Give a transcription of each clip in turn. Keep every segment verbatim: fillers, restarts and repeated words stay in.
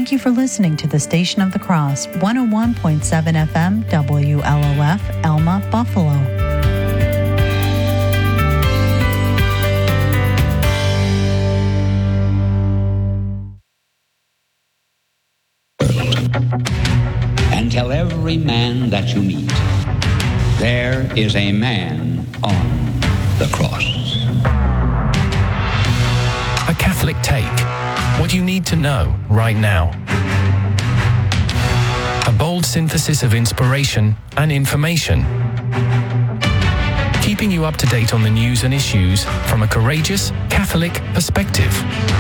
Thank you for listening to the Station of the Cross, one oh one point seven F M, W L O F, Elma, Buffalo. And tell every man that you meet, there is a man on the cross. A Catholic Take. What you need to know right now. A bold synthesis of inspiration and information. Keeping you up to date on the news and issues from a courageous Catholic perspective.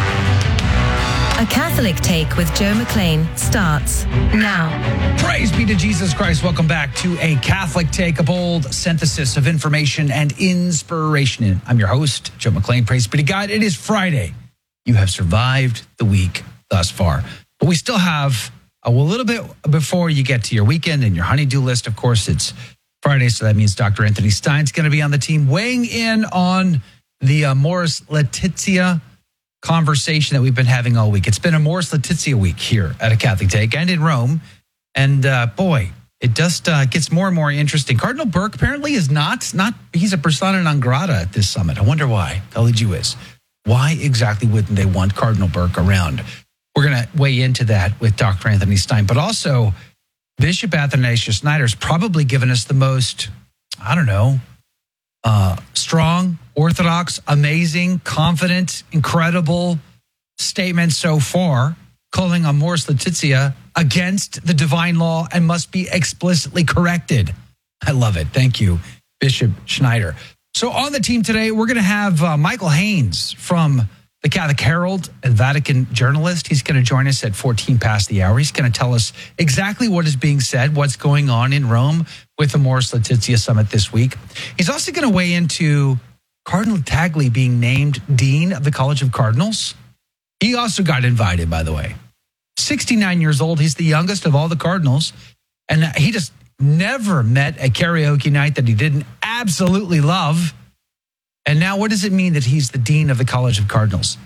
A Catholic Take with Joe McLean starts now. Praise be to Jesus Christ. Welcome back to A Catholic Take, a bold synthesis of information and inspiration. I'm your host, Joe McLean. Praise be to God. It is Friday. You have survived the week thus far. But we still have a little bit before you get to your weekend and your honey-do list. Of course, it's Friday, so that means Doctor Anthony Stein's going to be on the team weighing in on the uh, Amoris Laetitia conversation that we've been having all week. It's been Amoris Laetitia week here at A Catholic Take and in Rome. And uh, boy, it just uh, gets more and more interesting. Cardinal Burke apparently is not, not, he's a persona non grata at this summit. I wonder why. L E G is. Why exactly wouldn't they want Cardinal Burke around? We're going to weigh into that with Doctor Anthony Stein. But also, Bishop Athanasius Schneider's probably given us the most, I don't know, uh, strong, orthodox, amazing, confident, incredible statement so far, calling Amoris Laetitia against the divine law and must be explicitly corrected. I love it. Thank you, Bishop Schneider. So on the team today, we're going to have uh, Michael Haynes from the Catholic Herald, a Vatican journalist. He's going to join us at fourteen past the hour. He's going to tell us exactly what is being said, what's going on in Rome with the Amoris Laetitia Summit this week. He's also going to weigh into Cardinal Tagle being named Dean of the College of Cardinals. He also got invited, by the way. sixty-nine years old. He's the youngest of all the cardinals. And he just never met a karaoke night that he didn't absolutely love. And now what does it mean that he's the Dean of the College of Cardinals?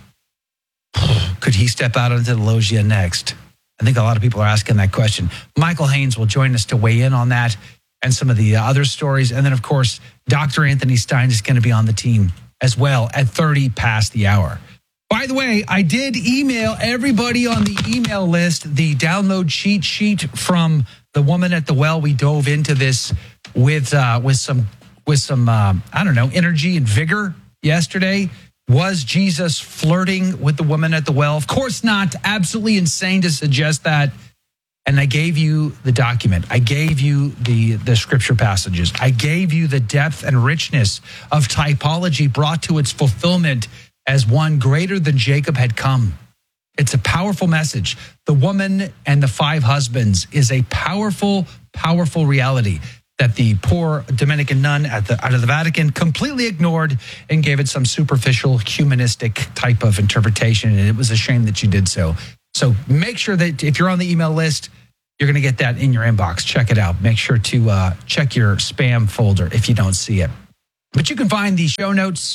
Could he step out into the loggia next? I think a lot of people are asking that question. Michael Haynes will join us to weigh in on that and some of the other stories. And then, of course, Doctor Anthony Stein is going to be on the team as well at thirty past the hour. By the way, I did email everybody on the email list the download cheat sheet from the woman at the well. We dove into this with uh, with some with some um, I don't know energy and vigor yesterday. Was Jesus flirting with the woman at the well? Of course not. Absolutely insane to suggest that. And I gave you the document. I gave you the the scripture passages. I gave you the depth and richness of typology brought to its fulfillment as one greater than Jacob had come. It's a powerful message. The woman and the five husbands is a powerful, powerful reality that the poor Dominican nun at the, out of the Vatican completely ignored and gave it some superficial humanistic type of interpretation. And it was a shame that you did so. So make sure that if you're on the email list, you're going to get that in your inbox. Check it out. Make sure to uh, check your spam folder if you don't see it. But you can find the show notes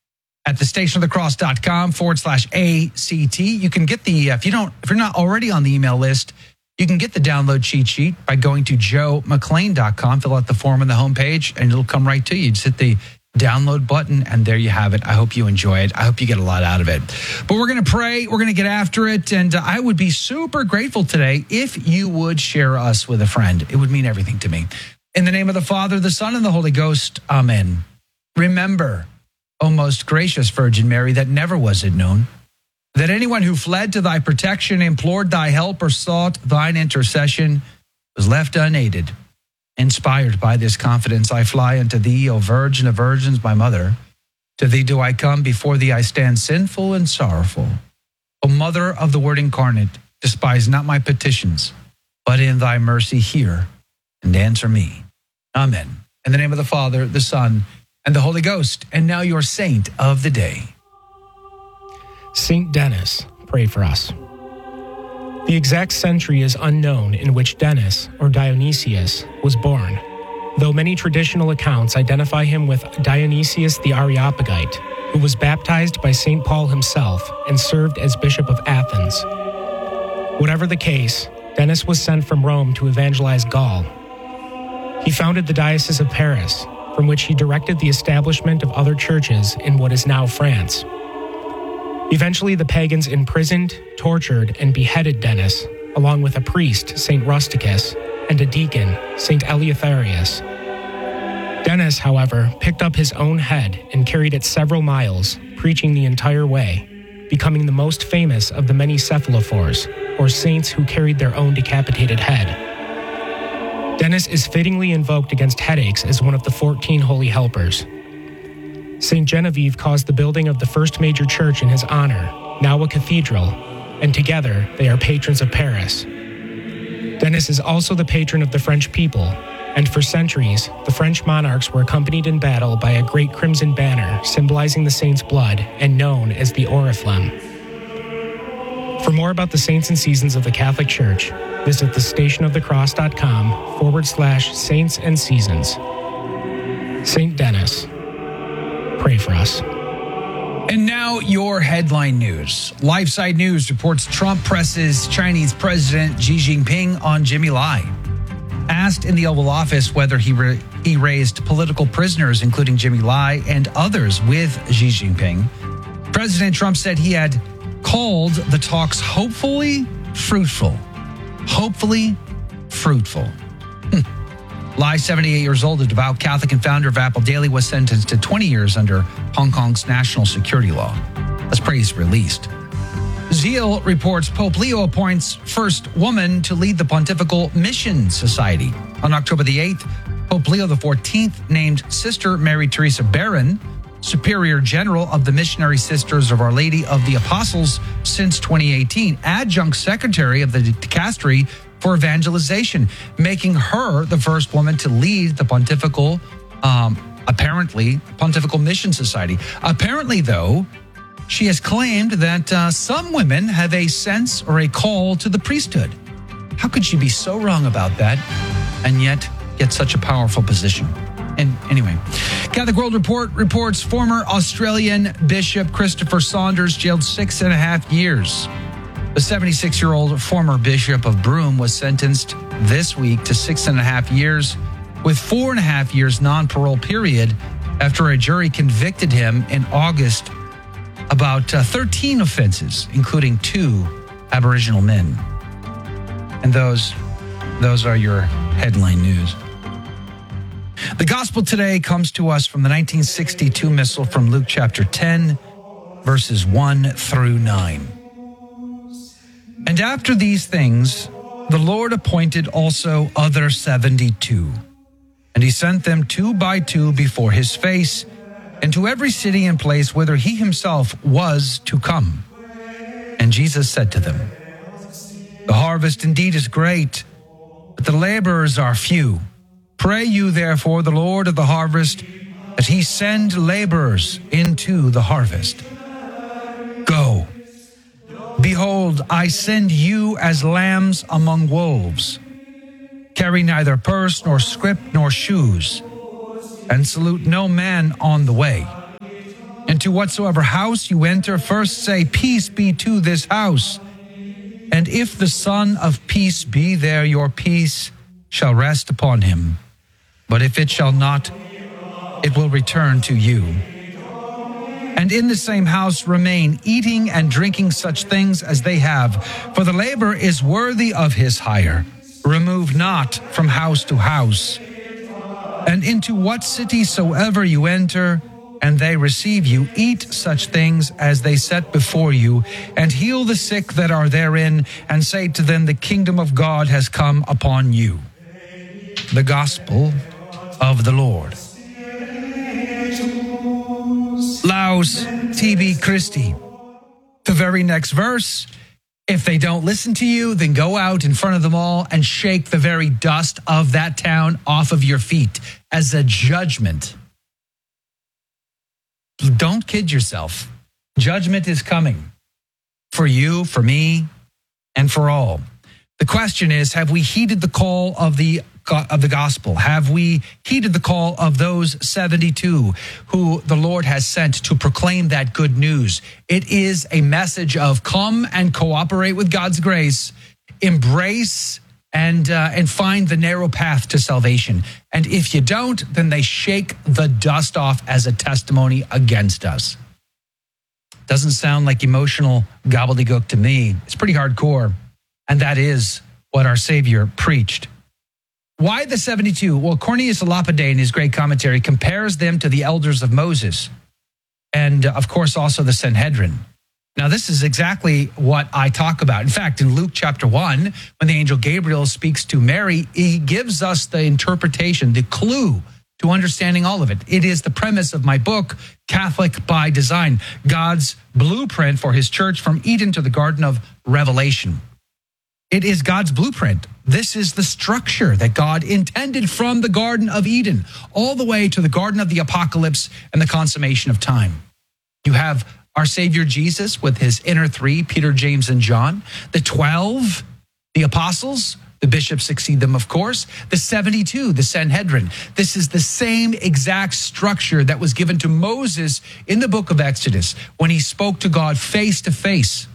at the station of the cross dot com forward slash A C T. You can get the, if you don't, if you're not already on the email list, you can get the download cheat sheet by going to joe mclean dot com, fill out the form on the homepage, and it'll come right to you. Just hit the download button, and there you have it. I hope you enjoy it. I hope you get a lot out of it. But we're going to pray. We're going to get after it. And uh, I would be super grateful today if you would share us with a friend. It would mean everything to me. In the name of the Father, the Son, and the Holy Ghost. Amen. Remember, O most gracious Virgin Mary, that never was it known that anyone who fled to thy protection, implored thy help, or sought thine intercession was left unaided. Inspired by this confidence, I fly unto thee, O Virgin of Virgins, my mother. To thee do I come, before thee I stand sinful and sorrowful. O Mother of the Word incarnate, despise not my petitions, but in thy mercy hear and answer me. Amen. In the name of the Father, the Son, and the Holy Ghost. And now your saint of the day. Saint Denis, pray for us. The exact century is unknown in which Denis, or Dionysius, was born, though many traditional accounts identify him with Dionysius the Areopagite, who was baptized by Saint Paul himself and served as Bishop of Athens. Whatever the case, Denis was sent from Rome to evangelize Gaul. He founded the Diocese of Paris, from which he directed the establishment of other churches in what is now France. Eventually, the pagans imprisoned, tortured, and beheaded Denis, along with a priest, Saint Rusticus, and a deacon, Saint Eleutherius. Denis, however, picked up his own head and carried it several miles, preaching the entire way, becoming the most famous of the many cephalophores, or saints who carried their own decapitated head. Denis is fittingly invoked against headaches as one of the fourteen holy helpers. Saint Genevieve caused the building of the first major church in his honor, now a cathedral, and together they are patrons of Paris. Denis is also the patron of the French people, and for centuries, the French monarchs were accompanied in battle by a great crimson banner symbolizing the saint's blood and known as the Oriflamme. For more about the saints and seasons of the Catholic Church, visit thestationofthecross.com forward slash saints and seasons. Saint Denis, pray for us. And now your headline news. LifeSide News reports Trump presses Chinese President Xi Jinping on Jimmy Lai. Asked in the Oval Office whether he, re- he raised political prisoners, including Jimmy Lai and others, with Xi Jinping, President Trump said he had called the talks hopefully fruitful. Hopefully fruitful. Lai, seventy-eight years old, a devout Catholic and founder of Apple Daily, was sentenced to twenty years under Hong Kong's national security law. Let's pray he's released. Zeal reports Pope Leo appoints first woman to lead the Pontifical Mission Society. On October the eighth, Pope Leo the fourteenth named Sister Mary Teresa Barron Superior General of the Missionary Sisters of Our Lady of the Apostles since twenty eighteen, Adjunct Secretary of the Dicastery for Evangelization, making her the first woman to lead the Pontifical, um, apparently, Pontifical Mission Society. Apparently, though, she has claimed that uh, some women have a sense or a call to the priesthood. How could she be so wrong about that and yet get such a powerful position? And anyway, Catholic World Report reports former Australian Bishop Christopher Saunders jailed six and a half years. The seventy-six-year-old former Bishop of Broome was sentenced this week to six and a half years with four and a half years non-parole period after a jury convicted him in August about uh, thirteen offenses, including two Aboriginal men. And those, those are your headline news. The gospel today comes to us from the nineteen sixty-two missal from Luke chapter ten, verses one through nine. And after these things, the Lord appointed also other seventy-two, and he sent them two by two before his face, into every city and place whither he himself was to come. And Jesus said to them, the harvest indeed is great, but the laborers are few. Pray you therefore the Lord of the harvest, that he send laborers into the harvest. Go. Behold, I send you as lambs among wolves. Carry neither purse, nor scrip, nor shoes, and salute no man on the way. And to whatsoever house you enter, first say, peace be to this house. And if the Son of peace be there, your peace shall rest upon him. But if it shall not, it will return to you. And in the same house remain, eating and drinking such things as they have, for the labor is worthy of his hire. Remove not from house to house. And into what city soever you enter, and they receive you, eat such things as they set before you, and heal the sick that are therein, and say to them, the kingdom of God has come upon you. The gospel of the Lord. Laus tibi Christi. The very next verse, if they don't listen to you, then go out in front of them all and shake the very dust of that town off of your feet as a judgment. Don't kid yourself. Judgment is coming for you, for me, and for all. The question is, have we heeded the call of the of the gospel? Have we heeded the call of those seventy-two who the Lord has sent to proclaim that good news? It is a message of come and cooperate with God's grace embrace and uh, and find the narrow path to salvation. And if you don't, then they shake the dust off as a testimony against us. Doesn't sound like emotional gobbledygook to me. It's pretty hardcore. And that is what our Savior preached. Why the seventy-two? Well, Cornelius a Lapide in his great commentary compares them to the elders of Moses. And of course, also the Sanhedrin. Now, this is exactly what I talk about. In fact, in Luke chapter one, when the angel Gabriel speaks to Mary, he gives us the interpretation, the clue to understanding all of it. It is the premise of my book, Catholic by Design, God's blueprint for his church from Eden to the Garden of Revelation. It is God's blueprint. This is the structure that God intended from the Garden of Eden all the way to the Garden of the Apocalypse and the consummation of time. You have our Savior Jesus with his inner three, Peter, James, and John. The twelve, the apostles. The bishops succeed them, of course. The seventy-two, the Sanhedrin. This is the same exact structure that was given to Moses in the book of Exodus when he spoke to God face to face.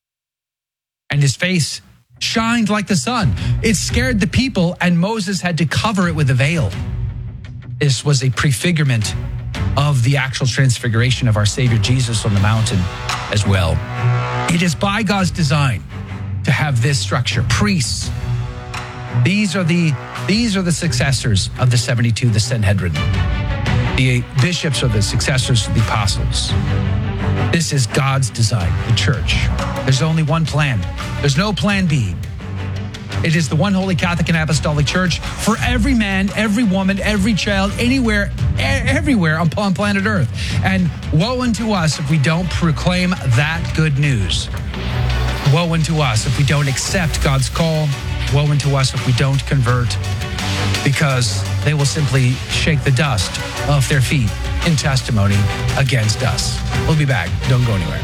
And his face shined like the sun. It scared the people, and Moses had to cover it with a veil. This was a prefigurement of the actual transfiguration of our Savior Jesus on the mountain as well. It is by God's design to have this structure. Priests. These are the these are the successors of the seventy-two, the Sanhedrin. The bishops are the successors of the apostles. This is God's design, the church. There's only one plan. There's no plan B. It is the one holy Catholic and Apostolic Church for every man, every woman, every child, anywhere, everywhere upon planet Earth. And woe unto us if we don't proclaim that good news. Woe unto us if we don't accept God's call. Woe unto us if we don't convert, because they will simply shake the dust off their feet in testimony against us. We'll be back. Don't go anywhere.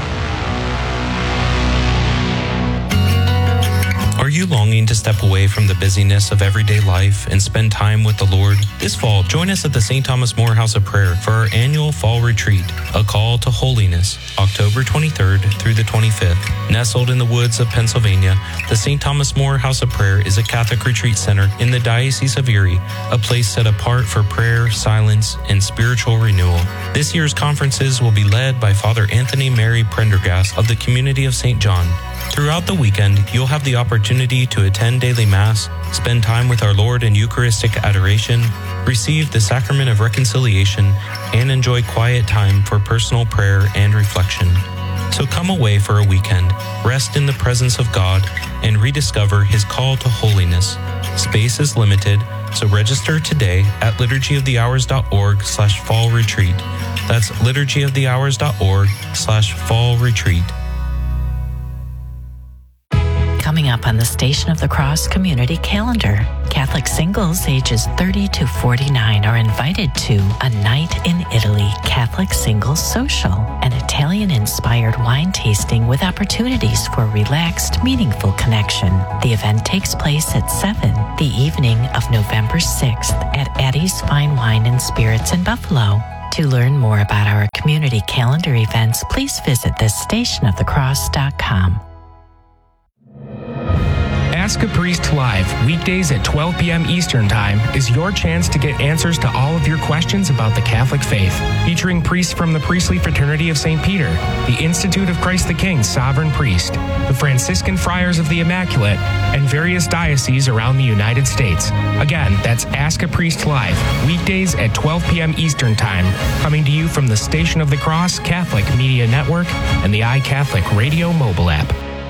Are you longing to step away from the busyness of everyday life and spend time with the Lord? This fall, join us at the Saint Thomas More House of Prayer for our annual fall retreat, A Call to Holiness, October twenty-third through the twenty-fifth. Nestled in the woods of Pennsylvania, the Saint Thomas More House of Prayer is a Catholic retreat center in the Diocese of Erie, a place set apart for prayer, silence, and spiritual renewal. This year's conferences will be led by Father Anthony Mary Prendergast of the Community of Saint John. Throughout the weekend, you'll have the opportunity to attend daily Mass, spend time with our Lord in Eucharistic adoration, receive the Sacrament of Reconciliation, and enjoy quiet time for personal prayer and reflection. So come away for a weekend, rest in the presence of God, and rediscover His call to holiness. Space is limited, so register today at liturgyofthehours.org slash fall retreat. That's liturgyofthehours.org slash fall retreat. Coming up on the Station of the Cross community calendar, Catholic singles ages thirty to forty-nine are invited to A Night in Italy Catholic Singles Social, an Italian-inspired wine tasting with opportunities for relaxed, meaningful connection. The event takes place at seven the evening of November sixth at Addie's Fine Wine and Spirits in Buffalo. To learn more about our community calendar events, please visit the station of the cross dot com. Ask a Priest Live, weekdays at twelve p.m. Eastern Time, is your chance to get answers to all of your questions about the Catholic faith. Featuring priests from the Priestly Fraternity of Saint Peter, the Institute of Christ the King Sovereign Priest, the Franciscan Friars of the Immaculate, and various dioceses around the United States. Again, that's Ask a Priest Live, weekdays at twelve p.m. Eastern Time, coming to you from the Station of the Cross Catholic Media Network and the iCatholic Radio mobile app.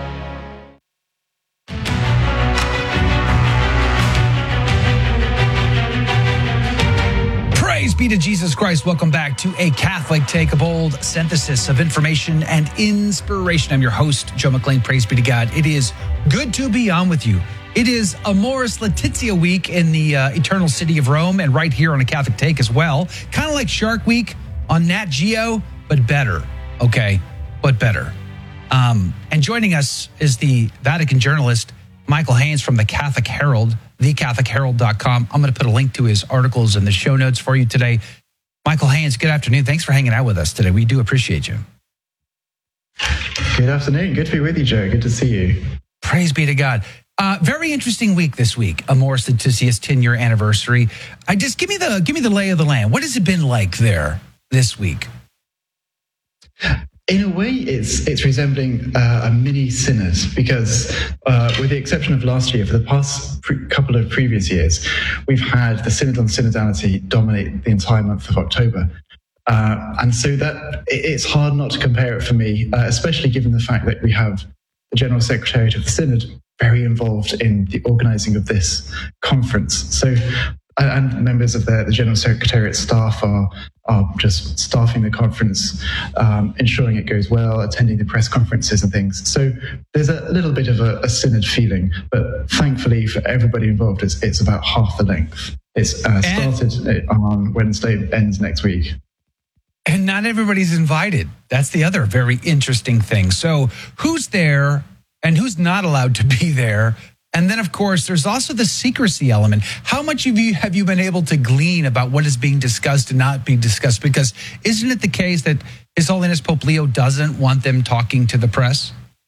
Praise be to Jesus Christ. Welcome back to A Catholic Take, a bold synthesis of information and inspiration. I'm your host, Joe McLean. Praise be to God. It is good to be on with you. It is Amoris Laetitia week in the uh, eternal city of Rome, and right here on A Catholic Take as well. Kind of like Shark Week on Nat Geo, but better. Okay, but better. Um, and joining us is the Vatican journalist, Michael Haynes from the Catholic Herald, the catholic herald dot com. I'm going to put a link to his articles in the show notes for you today. Michael Haynes, good afternoon. Thanks for hanging out with us today. We do appreciate you. Good afternoon. Good to be with you, Joe. Good to see you. Praise be to God. Uh, very interesting week this week. Amoris Laetitia's ten-year anniversary. I just give me the give me the lay of the land. What has it been like there this week? In a way, it's it's resembling uh, a mini synod because, uh, with the exception of last year, for the past pre- couple of previous years, we've had the synod on synodality dominate the entire month of October. Uh, and so that it, it's hard not to compare it for me, uh, especially given the fact that we have the General Secretariat of the Synod very involved in the organising of this conference. So, and members of the, the General Secretariat staff are are just staffing the conference, um, ensuring it goes well, attending the press conferences and things. So there's a little bit of a, a synod feeling, but thankfully for everybody involved, it's, it's about half the length. It's uh, started on Wednesday, ends next week. And not everybody's invited. That's the other very interesting thing. So who's there and who's not allowed to be there? And then, of course, there's also the secrecy element. How much have you have you been able to glean about what is being discussed and not being discussed? Because isn't it the case that His Holiness Pope Leo doesn't want them talking to the press?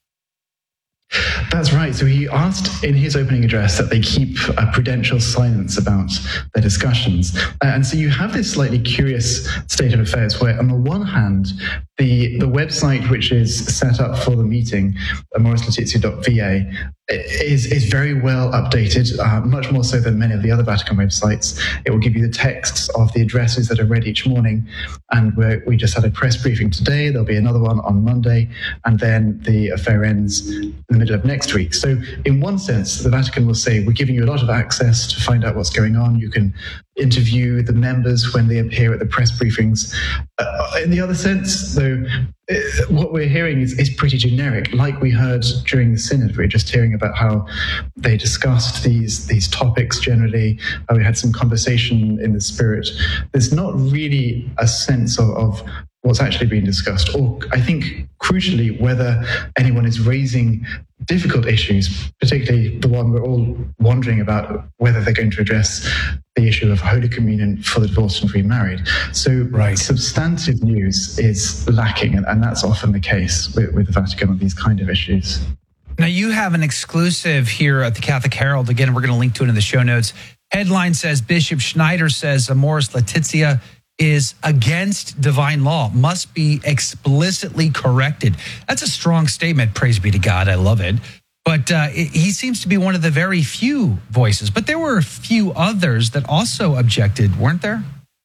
That's right. So he asked in his opening address that they keep a prudential silence about their discussions. And so you have this slightly curious state of affairs where, on the one hand, the, the website which is set up for the meeting, amoris laetitia dot v a, is, is very well updated, uh, much more so than many of the other Vatican websites. It will give you the texts of the addresses that are read each morning. And we're, we just had a press briefing today. There'll be another one on Monday. And then the affair ends in the middle of next week. So in one sense, the Vatican will say, we're giving you a lot of access to find out what's going on. You can interview the members when they appear at the press briefings. Uh, in the other sense, though, what we're hearing is, is pretty generic. Like we heard during the synod, we we're just hearing about how they discussed these these topics generally. Uh, we had some conversation in the spirit. There's not really a sense of, of what's actually being discussed, or I think crucially whether anyone is raising difficult issues, particularly the one we're all wondering about, whether they're going to address the issue of Holy Communion for the divorced and remarried. So right. substantive news is lacking, and, and that's often the case with, with the Vatican on these kind of issues. Now, you have an exclusive here at the Catholic Herald. Again, we're going to link to it in the show notes. Headline says, Bishop Schneider says Amoris Laetitia is against divine law, must be explicitly corrected. That's a strong statement. Praise be to God. I love it. But uh, it, he seems to be one of the very few voices. But there were a few others that also objected, weren't there?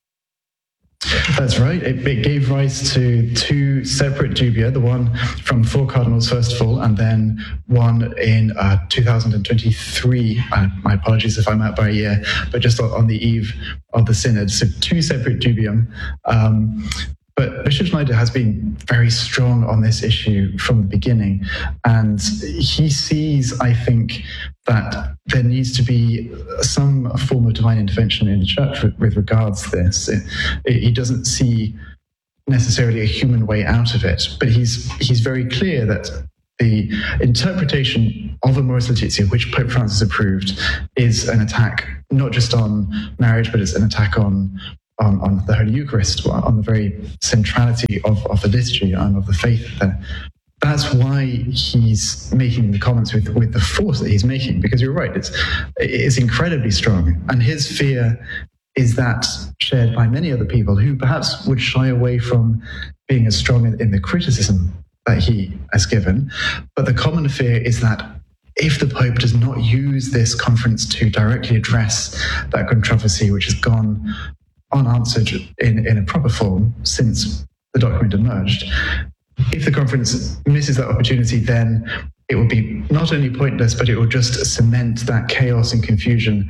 That's right. It, it gave rise to two separate dubia, the one from four cardinals, first of all, and then one in uh, two thousand twenty-three. Uh, my apologies if I'm out by a year, but just on, on the eve of the synod. So two separate dubium. Um, But Bishop Schneider has been very strong on this issue from the beginning. And he sees, I think, that there needs to be some form of divine intervention in the church with, with regards to this. It, it, he doesn't see necessarily a human way out of it, but he's he's very clear that the interpretation of Amoris Laetitia, which Pope Francis approved, is an attack not just on marriage, but it's an attack on On, on the Holy Eucharist, on the very centrality of, of the liturgy and of the faith there. That's why he's making the comments with, with the force that he's making, because you're right, it's, it's incredibly strong. And his fear is that shared by many other people who perhaps would shy away from being as strong in, in the criticism that he has given. But the common fear is that if the Pope does not use this conference to directly address that controversy, which has gone unanswered in, in a proper form since the document emerged, if the conference misses that opportunity, then it will be not only pointless, but it will just cement that chaos and confusion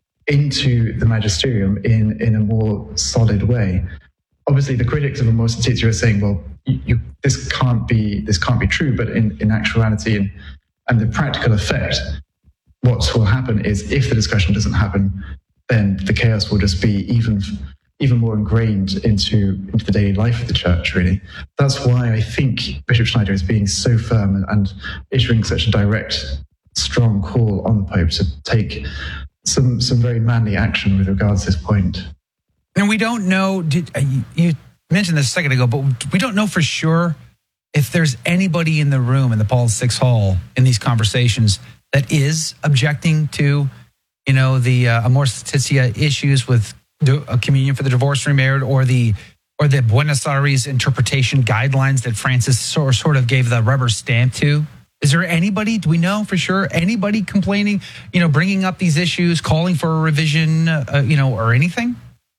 into the magisterium in, in a more solid way. Obviously, the critics of Amoris Laetitia are saying, well, you, you, this can't be this can't be true, but in, in actuality and, and the practical effect, what will happen is if the discussion doesn't happen, then the chaos will just be even even more ingrained into, into the daily life of the church, really. That's why I think Bishop Schneider is being so firm and, and issuing such a direct, strong call on the Pope to take some some very manly action with regards to this point. And we don't know, did, uh, you mentioned this a second ago, but we don't know for sure if there's anybody in the room in the Paul the Sixth Hall in these conversations that is objecting to, you know, the uh, Amoris Laetitia issues with a communion for the divorced and remarried, or the or the Buenos Aires interpretation guidelines that Francis sort sort of gave the rubber stamp to. Is there anybody, do we know for sure, anybody complaining, you know, bringing up these issues, calling for a revision, uh, you know, or anything?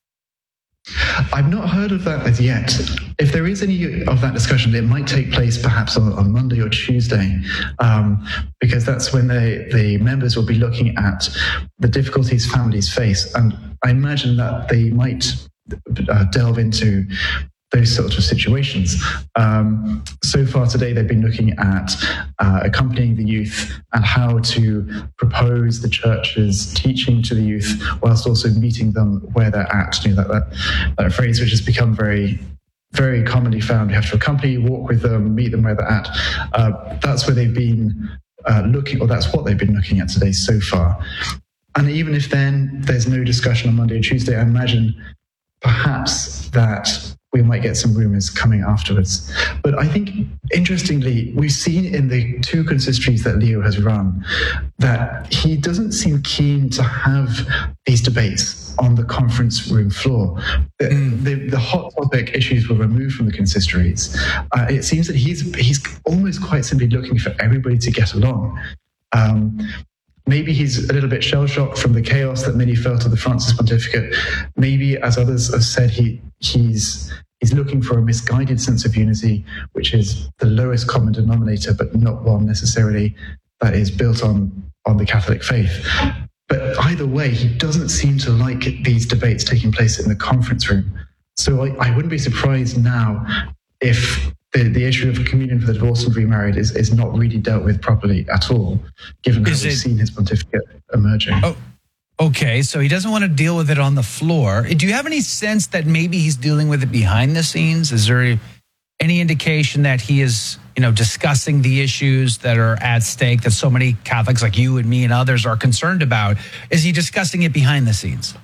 I've not heard of that as yet. If there is any of that discussion, it might take place perhaps on, on Monday or Tuesday, um, because that's when they, the members will be looking at the difficulties families face. And I imagine that they might uh, delve into those sorts of situations. Um, so far today, they've been looking at uh, accompanying the youth and how to propose the church's teaching to the youth whilst also meeting them where they're at. You know, that, that, that phrase which has become very, very commonly found. You have to accompany, walk with them, meet them where they're at. Uh, that's where they've been uh, looking, or that's what they've been looking at today so far. And even if then there's no discussion on Monday or Tuesday, I imagine perhaps that we might get some rumors coming afterwards. But I think, interestingly, we've seen in the two consistories that Leo has run that he doesn't seem keen to have these debates on the conference room floor. The, mm. the, the hot topic issues were removed from the consistories. Uh, it seems that he's he's almost quite simply looking for everybody to get along. Um, Maybe he's a little bit shell-shocked from the chaos that many felt at the Francis pontificate. Maybe, as others have said, he he's he's looking for a misguided sense of unity, which is the lowest common denominator, but not one necessarily that is built on, on the Catholic faith. But either way, he doesn't seem to like these debates taking place in the conference room. So I, I wouldn't be surprised now if The, the issue of communion for the divorced and remarried is, is not really dealt with properly at all, given how Is we've it, seen his pontificate emerging. Oh, okay, so he doesn't want to deal with it on the floor. Do you have any sense that maybe he's dealing with it behind the scenes? Is there any indication that he is, you know, discussing the issues that are at stake that so many Catholics like you and me and others are concerned about? Is he discussing it behind the scenes?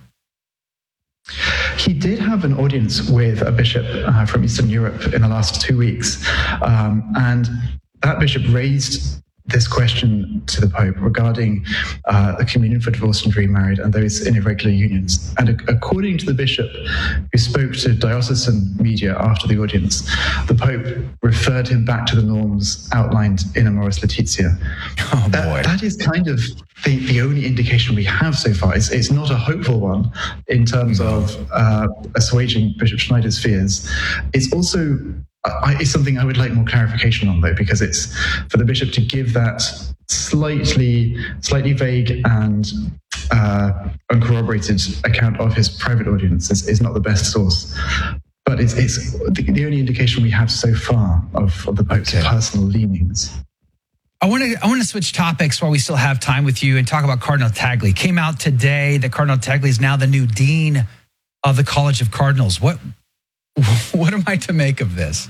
He did have an audience with a bishop uh, from Eastern Europe in the last two weeks. Um, and that bishop raised this question to the Pope regarding uh, the communion for divorced and remarried and those in irregular unions. And according to the bishop who spoke to diocesan media after the audience, the Pope referred him back to the norms outlined in Amoris Laetitia. Oh, boy. That, that is kind of the, the only indication we have so far. It's, it's not a hopeful one in terms of uh, assuaging Bishop Schneider's fears. It's also I, it's something I would like more clarification on, though, because it's for the bishop to give that slightly, slightly vague and uh, uncorroborated account of his private audience is, is not the best source. But it's, it's the, the only indication we have so far of, of the Pope's okay. personal leanings. I want to I want to switch topics while we still have time with you and talk about Cardinal Tagle. Came out today that Cardinal Tagle is now the new dean of the College of Cardinals. What what am I to make of this?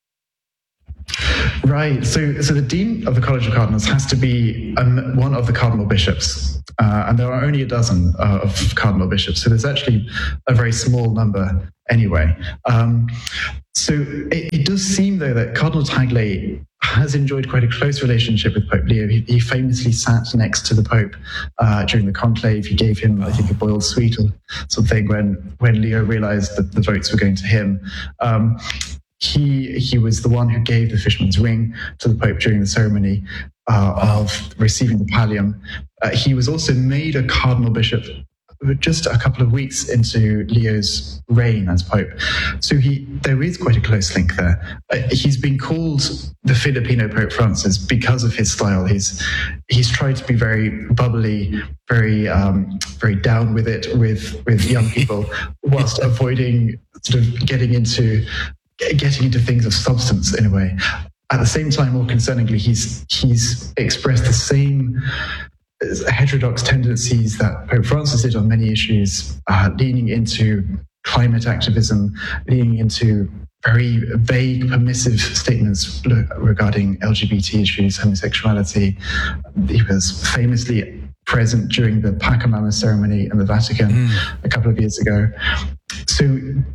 Right. So, so the dean of the College of Cardinals has to be um, one of the cardinal bishops, uh, and there are only a dozen uh, of cardinal bishops. So there's actually a very small number anyway. Um, so it, it does seem, though, that Cardinal Tagle has enjoyed quite a close relationship with Pope Leo. He, he famously sat next to the Pope uh, during the conclave. He gave him, I think, a boiled sweet or something when when Leo realized that the votes were going to him. Um, He he was the one who gave the fisherman's ring to the Pope during the ceremony uh, of receiving the pallium. Uh, he was also made a cardinal bishop just a couple of weeks into Leo's reign as Pope. So he there is quite a close link there. Uh, he's been called the Filipino Pope Francis because of his style. He's he's tried to be very bubbly, very um, very down with it with with young people, whilst avoiding sort of getting into getting into things of substance in a way. At the same time, more concerningly, he's he's expressed the same heterodox tendencies that Pope Francis did on many issues, uh, leaning into climate activism, leaning into very vague, permissive statements regarding L G B T issues, homosexuality. He was famously present during the Pachamama ceremony in the Vatican mm. a couple of years ago. So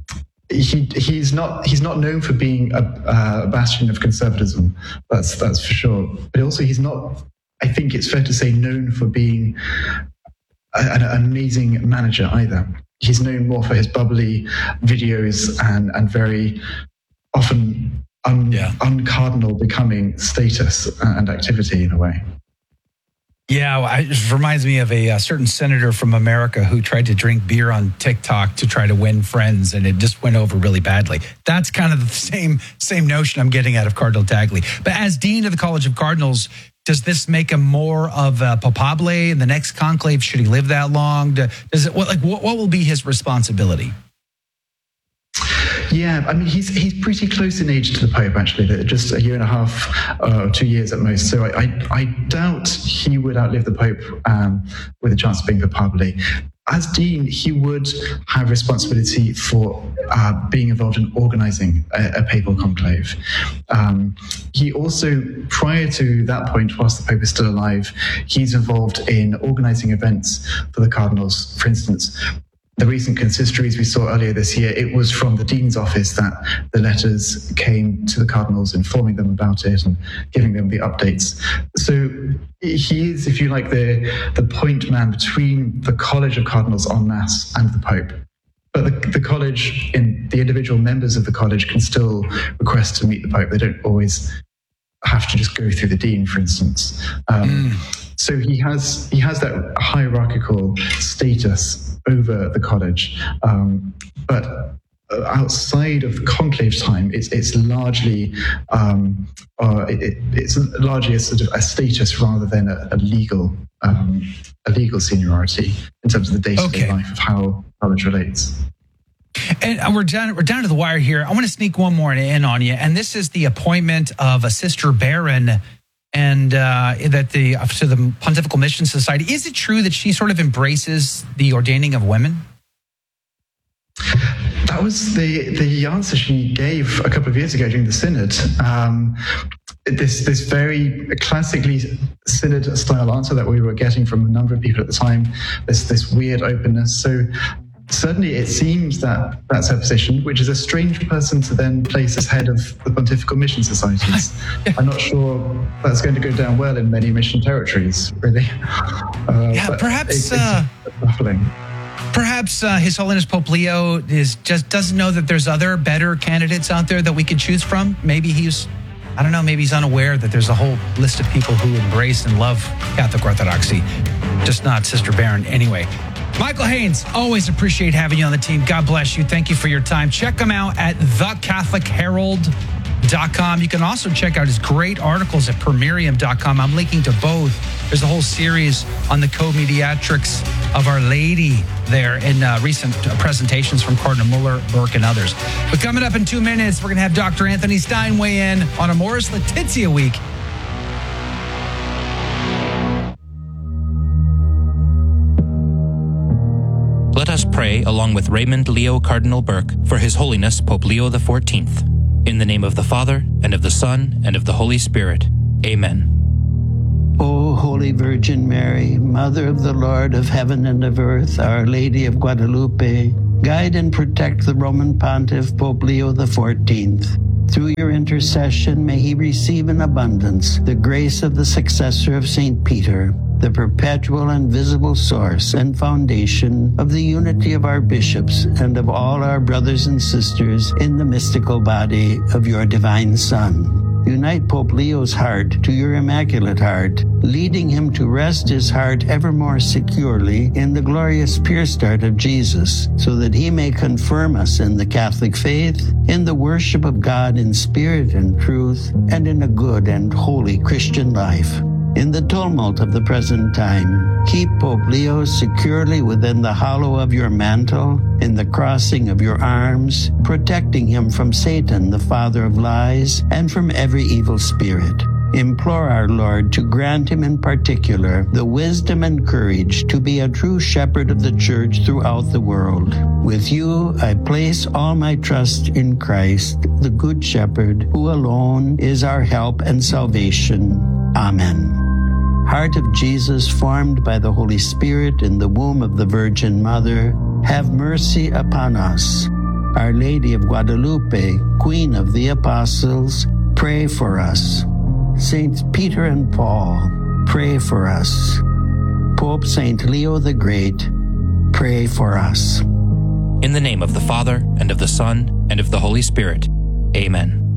he he's not he's not known for being a, a bastion of conservatism. That's that's for sure. But also, he's not. I think it's fair to say known for being a, an amazing manager either. He's known more for his bubbly videos and and very often un, yeah. uncardinal becoming status and activity in a way. Yeah, it reminds me of a, a certain senator from America who tried to drink beer on TikTok to try to win friends, and it just went over really badly. That's kind of the same same notion I'm getting out of Cardinal Tagle. But as Dean of the College of Cardinals, does this make him more of a papabile in the next conclave? Should he live that long? Does it what, like what, what will be his responsibility? Yeah, I mean, he's he's pretty close in age to the Pope, actually, just a year and a half or uh, two years at most. So I, I, I doubt he would outlive the Pope um, with a chance of being papabile. As Dean, he would have responsibility for uh, being involved in organizing a, a papal conclave. Um, he also, prior to that point, whilst the Pope is still alive, he's involved in organizing events for the cardinals. For instance, the recent consistories we saw earlier this year, it was from the Dean's office that the letters came to the cardinals, informing them about it and giving them the updates. So he is, if you like, the, the point man between the College of Cardinals en masse and the Pope. But the, the college, in the individual members of the college can still request to meet the Pope. They don't always have to just go through the Dean, for instance. Um, mm. So he has he has that hierarchical status over the college, um, but outside of the conclave time, it's it's largely um, uh, it, it's largely a sort of a status rather than a, a legal um, a legal seniority in terms of the day-to-day okay. life of how college relates. And we're down we're down to the wire here. I want to sneak one more in on you, and this is the appointment of a Sister Baron. And uh, that the to the Pontifical Mission Society. Is it true that she sort of embraces the ordaining of women? That was the the answer she gave a couple of years ago during the synod. Um, this this very classically synod style answer that we were getting from a number of people at the time. This this weird openness. So certainly it seems that that's her position, which is a strange person to then place as head of the Pontifical Mission Societies. I'm not sure that's going to go down well in many mission territories, really. Uh, yeah, perhaps... It, it's uh, baffling. Perhaps uh, His Holiness Pope Leo is just doesn't know that there's other better candidates out there that we could choose from. Maybe he's, I don't know, maybe he's unaware that there's a whole list of people who embrace and love Catholic Orthodoxy, just not Sister Baron. Anyway, Michael Haynes, always appreciate having you on the team. God bless you. Thank you for your time. Check him out at the catholic herald dot com. You can also check out his great articles at permirium dot com. I'm linking to both. There's a whole series on the co-mediatrix of Our Lady there in uh, recent presentations from Cardinal Muller, Burke, and others. But coming up in two minutes, we're going to have Doctor Anthony Stein weigh in on Amoris Laetitia week. Let us pray along with Raymond Leo Cardinal Burke for His Holiness Pope Leo the fourteenth. In the name of the Father, and of the Son, and of the Holy Spirit. Amen. O Holy Virgin Mary, Mother of the Lord of heaven and of earth, Our Lady of Guadalupe, guide and protect the Roman Pontiff Pope Leo the fourteenth. Through your intercession, may he receive in abundance the grace of the successor of Saint Peter, the perpetual and visible source and foundation of the unity of our bishops and of all our brothers and sisters in the mystical body of your divine Son. Unite Pope Leo's heart to your Immaculate Heart, leading him to rest his heart ever more securely in the glorious pierced heart of Jesus, so that he may confirm us in the Catholic faith, in the worship of God in spirit and truth, and in a good and holy Christian life. In the tumult of the present time, keep Pope Leo securely within the hollow of your mantle, in the crossing of your arms, protecting him from Satan, the father of lies, and from every evil spirit. Implore our Lord to grant him in particular the wisdom and courage to be a true shepherd of the Church throughout the world. With you, I place all my trust in Christ, the Good Shepherd, who alone is our help and salvation. Amen. Heart of Jesus, formed by the Holy Spirit in the womb of the Virgin Mother, have mercy upon us. Our Lady of Guadalupe, Queen of the Apostles, pray for us. Saints Peter and Paul, pray for us. Pope Saint Leo the Great, pray for us. In the name of the Father, and of the Son, and of the Holy Spirit. Amen.